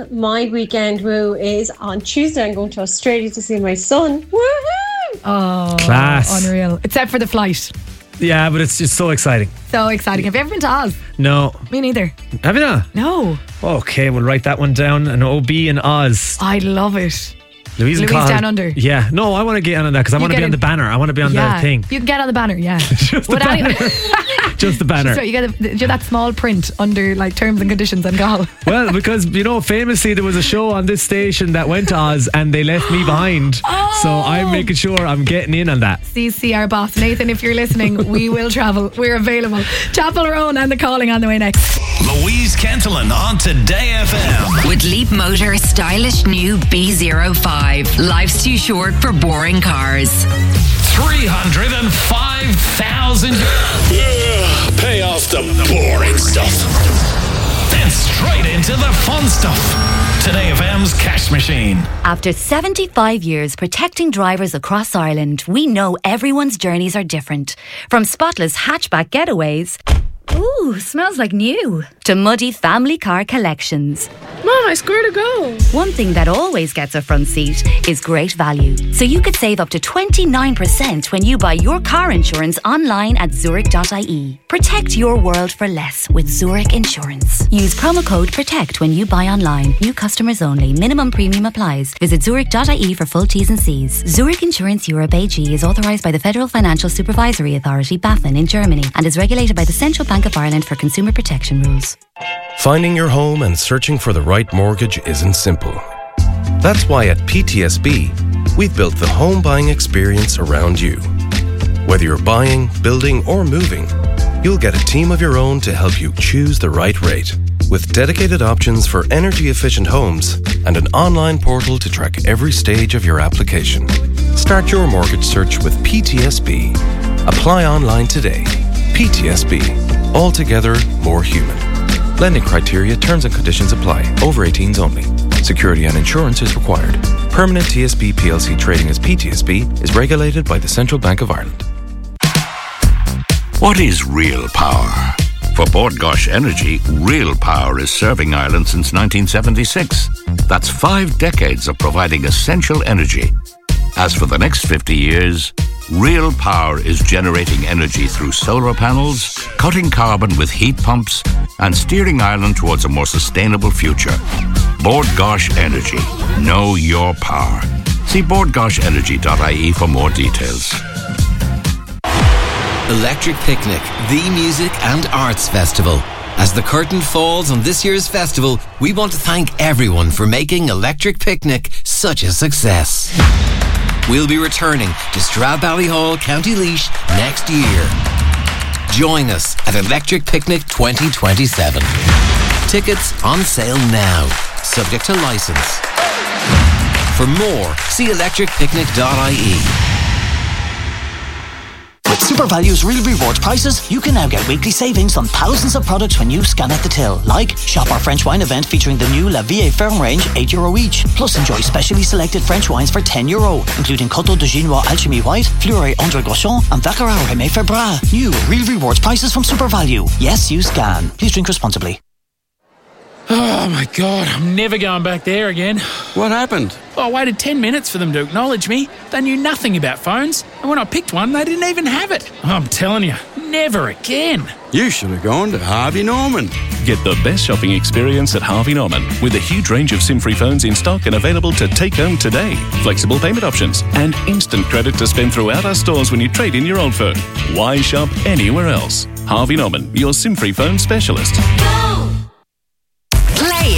my weekend woo is on Tuesday. I'm going to Australia to see my son. Woohoo! Oh, Class. unreal. Except for the flight. Yeah, but it's just so exciting. So exciting. Have you ever been to Oz? No. Me neither. Have you not? No. Okay, we'll write that one down. An OB in Oz. I love it. Louise and Louise Cathal. Down Under. Yeah. No, I want to get on that because I want to be on the banner. I want to be on the thing. You can get on the banner, yeah. Just the banner. Just the banner. So you get that small print under like terms and conditions and call. Well, because, famously there was a show on this station that went to Oz and they left me behind. Oh. So I'm making sure I'm getting in on that. CC, our boss. Nathan, if you're listening, we will travel. We're available. Chapel Roan and The Calling on the way next. Louise Kentelin on Today FM. With Leap Motor's stylish new B05. Life's too short for boring cars. 305,000. Pay off the boring stuff. Then straight into the fun stuff. Today FM's cash machine. After 75 years protecting drivers across Ireland, we know everyone's journeys are different. From spotless hatchback getaways, ooh, smells like new, to muddy family car collections. Mom, I scored a goal. One thing that always gets a front seat is great value. So you could save up to 29% when you buy your car insurance online at Zurich.ie. Protect your world for less with Zurich Insurance. Use promo code PROTECT when you buy online. New customers only. Minimum premium applies. Visit Zurich.ie for full T's and C's. Zurich Insurance Europe AG is authorised by the Federal Financial Supervisory Authority, BaFin, in Germany, and is regulated by the Central Bank of Ireland for consumer protection rules. Finding your home and searching for the right mortgage isn't simple. That's why at PTSB, we've built the home buying experience around you. Whether you're buying, building, or moving, you'll get a team of your own to help you choose the right rate. With dedicated options for energy-efficient homes and an online portal to track every stage of your application. Start your mortgage search with PTSB. Apply online today. PTSB. Altogether more human. Lending criteria, terms and conditions apply. Over 18s only. Security and insurance is required. Permanent TSB PLC trading as PTSB is regulated by the Central Bank of Ireland. What is real power? For Bord Gáis Energy, real power is serving Ireland since 1976. That's 5 decades of providing essential energy. As for the next 50 years, real power is generating energy through solar panels, cutting carbon with heat pumps, and steering Ireland towards a more sustainable future. Bord Gáis Energy. Know your power. See bordgaisenergy.ie for more details. Electric Picnic, the music and arts festival. As the curtain falls on this year's festival, we want to thank everyone for making Electric Picnic such a success. We'll be returning to Stradbally County Laois next year. Join us at Electric Picnic 2027. Tickets on sale now, subject to licence. For more, see electricpicnic.ie. With SuperValue's real rewards prices, you can now get weekly savings on thousands of products when you scan at the till. Like, shop our French wine event featuring the new La Vie Ferme range, €8 each. Plus enjoy specially selected French wines for €10, including Coteau de Ginois Alchemy White, Fleury André Groschon, and Baccarat Rémy Ferbras. New real rewards prices from SuperValue. Yes, you scan. Please drink responsibly. Oh my God, I'm never going back there again. What happened? Well, I waited 10 minutes for them to acknowledge me. They knew nothing about phones, and when I picked one, they didn't even have it. I'm telling you, never again. You should have gone to Harvey Norman. Get the best shopping experience at Harvey Norman with a huge range of SIM-free phones in stock and available to take home today. Flexible payment options and instant credit to spend throughout our stores when you trade in your old phone. Why shop anywhere else? Harvey Norman, your SIM-free phone specialist. Go!